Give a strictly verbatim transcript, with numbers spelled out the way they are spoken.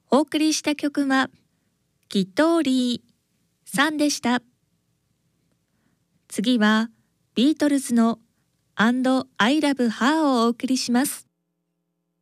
お送りした曲はギトーリーさんでした。次はビートルズの And I Love Her をお送りします。